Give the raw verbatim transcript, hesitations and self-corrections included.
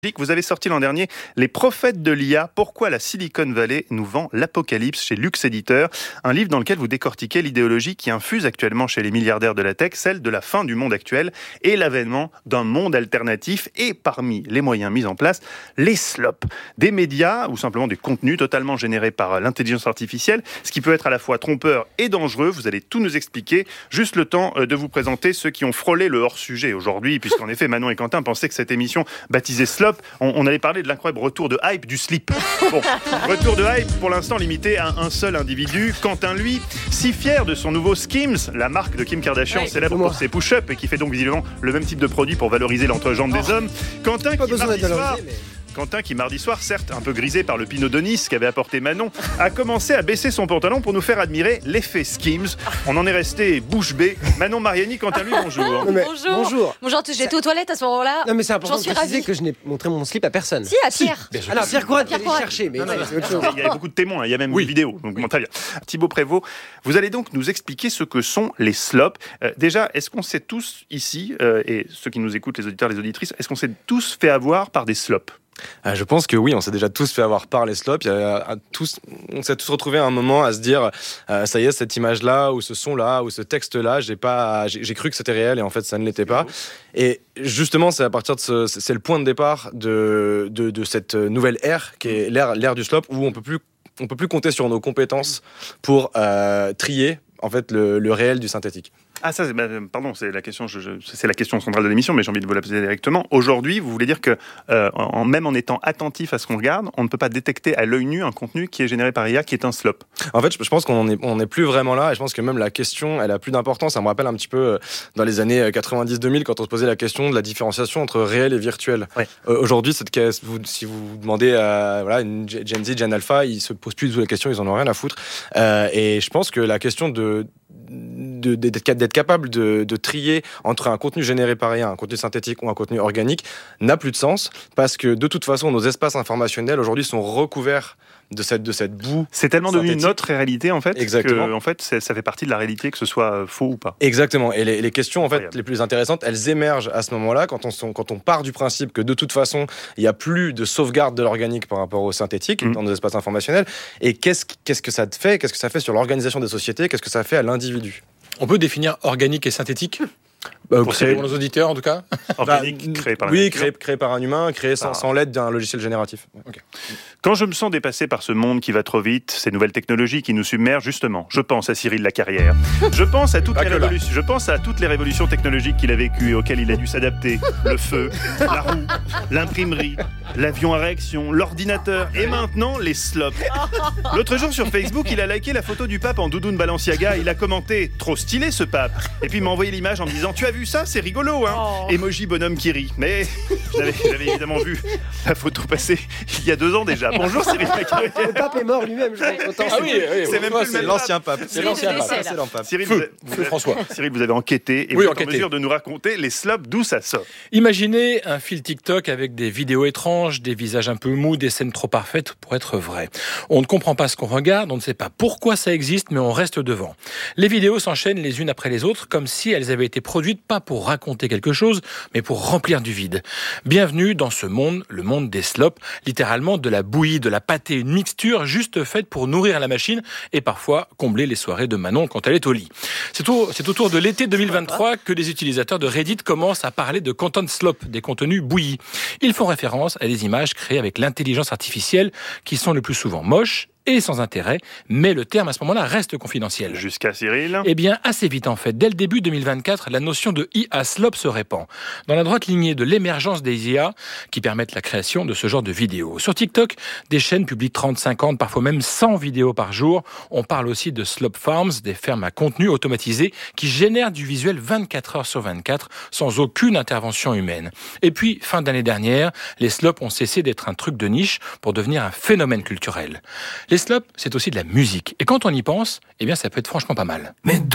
Vous avez sorti l'an dernier Les prophètes de l'I A, pourquoi la Silicon Valley nous vend l'apocalypse chez Lux Éditeur, un livre dans lequel vous décortiquez l'idéologie qui infuse actuellement chez les milliardaires de la tech, celle de la fin du monde actuel et l'avènement d'un monde alternatif, et parmi les moyens mis en place, les slops, des médias ou simplement des contenus totalement générés par l'intelligence artificielle, ce qui peut être à la fois trompeur et dangereux. Vous allez tout nous expliquer, juste le temps de vous présenter ceux qui ont frôlé le hors-sujet aujourd'hui, puisqu'en effet Manon et Quentin pensaient que cette émission baptisée Slop, On, on allait parler de l'incroyable retour de hype du slip. Bon, retour de hype pour l'instant limité à un seul individu. Quentin, lui, si fier de son nouveau Skims, la marque de Kim Kardashian, ouais, célèbre pour ses push-ups et qui fait donc visiblement le même type de produit pour valoriser l'entrejambe oh. des hommes. Quentin qui mardi soir... Mais... Quentin, qui mardi soir, certes un peu grisé par le pinot de Nice qu'avait apporté Manon, a commencé à baisser son pantalon pour nous faire admirer l'effet Skims. On en est resté bouche bée. Manon Mariani, quant à lui, bonjour. Mais, bonjour. Bonjour. Bonjour, j'étais aux toilettes à ce moment-là. Non, mais c'est important de préciser ravie. que je n'ai montré mon slip à personne. Si, à Pierre. Si. Alors, Pierre Courade qui allait chercher, mais non, non, c'est autre chose. Il y avait beaucoup de témoins, il y a même oui. une vidéo. Donc, oui. bon, très bien. Thibaut Prévost, vous allez donc nous expliquer ce que sont les slops. Euh, déjà, est-ce qu'on s'est tous ici, euh, et ceux qui nous écoutent, les auditeurs, les auditrices, est-ce qu'on s'est tous fait avoir par des slops ? Euh, je pense que oui, on s'est déjà tous fait avoir par les slops. Il y a, à, tous, on s'est tous retrouvés à un moment à se dire euh, ça y est, cette image-là, ou ce son-là, ou ce texte-là, j'ai, pas, j'ai, j'ai cru que c'était réel et en fait ça ne l'était pas. Et justement, c'est à partir de ce, c'est le point de départ de, de, de cette nouvelle ère qui est l'ère, l'ère du slop, où on peut plus, on peut plus compter sur nos compétences pour euh, trier en fait le, le réel du synthétique. Ah ça, c'est, bah, pardon, c'est la question, je, je, c'est la question centrale de l'émission, mais j'ai envie de vous la poser directement. Aujourd'hui, vous voulez dire que euh, en, même en étant attentif à ce qu'on regarde, on ne peut pas détecter à l'œil nu un contenu qui est généré par I A, qui est un slop. En fait, je, je pense qu'on n'est on est plus vraiment là, et je pense que même la question, elle a plus d'importance. Ça me rappelle un petit peu euh, dans les années quatre-vingt-dix deux mille, quand on se posait la question de la différenciation entre réel et virtuel. Ouais. Euh, aujourd'hui, cette, vous, si vous demandez à voilà, une Gen Z, Gen Alpha, ils se posent plus du tout la question, ils en ont rien à foutre. Euh, et je pense que la question de De, d'être, d'être capable de, de trier entre un contenu généré par I A, un contenu synthétique ou un contenu organique n'a plus de sens, parce que de toute façon nos espaces informationnels aujourd'hui sont recouverts de cette, de cette boue. C'est tellement synthétique. Devenu notre réalité en fait. Exactement. Que en fait ça fait partie de la réalité, que ce soit faux ou pas. Exactement. Et les, les questions en fait les plus intéressantes, elles émergent à ce moment-là quand on, sont, quand on part du principe que de toute façon il n'y a plus de sauvegarde de l'organique par rapport au synthétique mmh. dans nos espaces informationnels. Et qu'est-ce, qu'est-ce que ça fait Qu'est-ce que ça fait sur l'organisation des sociétés Qu'est-ce que ça fait à l'individu? On peut définir organique et synthétique bah, pour, créer... pour nos auditeurs, en tout cas. Organique, bah, créé par un oui, créé, créé par un humain, créé sans, ah. sans l'aide d'un logiciel génératif. Okay. Quand je me sens dépassé par ce monde qui va trop vite, ces nouvelles technologies qui nous submergent, justement, je pense à Cyril Lacarrière. Je pense à toutes les révolutions. Je pense à toutes les révolutions technologiques qu'il a vécues et auxquelles il a dû s'adapter. Le feu, la roue, l'imprimerie, l'avion à réaction, l'ordinateur et maintenant les slops. L'autre jour sur Facebook, il a liké la photo du pape en doudoune Balenciaga. Il a commenté « Trop stylé ce pape ». Et puis il m'a envoyé l'image en me disant « Tu as vu ça, c'est rigolo, hein ?» oh. Emoji bonhomme qui rit. Mais j'avais, j'avais évidemment vu la photo passer il y a deux ans déjà. Bonjour Cyril Lacarrière. Le pape est mort lui-même, je pense. Ah oui, oui, c'est même plus l'ancien pape. C'est, c'est l'ancien pape. C'est l'ancien Cyril, Feu, vous, vous Feu avez, François. Cyril, vous avez enquêté et oui, vous êtes enquêté. en mesure de nous raconter les slops, d'où ça sort. Imaginez un fil TikTok avec des vidéos étranges, des visages un peu mous, des scènes trop parfaites pour être vraies. On ne comprend pas ce qu'on regarde, on ne sait pas pourquoi ça existe, mais on reste devant. Les vidéos s'enchaînent les unes après les autres, comme si elles avaient été produites pas pour raconter quelque chose, mais pour remplir du vide. Bienvenue dans ce monde, le monde des slops, littéralement de la bouillie, de la pâtée, une mixture juste faite pour nourrir la machine et parfois combler les soirées de Manon quand elle est au lit. C'est, au, c'est autour de l'été deux mille vingt-trois que les utilisateurs de Reddit commencent à parler de content slop, des contenus bouillis. Ils font référence à des images créées avec l'intelligence artificielle qui sont le plus souvent moches et sans intérêt, mais le terme à ce moment-là reste confidentiel. Jusqu'à Cyril. Eh bien, assez vite en fait. Dès le début deux mille vingt-quatre, la notion de I A slop se répand. Dans la droite lignée de l'émergence des I A qui permettent la création de ce genre de vidéos. Sur TikTok, des chaînes publient trente, cinquante, parfois même cent vidéos par jour. On parle aussi de slop farms, des fermes à contenu automatisées qui génèrent du visuel vingt-quatre heures sur vingt-quatre sans aucune intervention humaine. Et puis, fin d'année dernière, les slops ont cessé d'être un truc de niche pour devenir un phénomène culturel. Les slops, c'est aussi de la musique. Et quand on y pense, eh bien, ça peut être franchement pas mal. Mais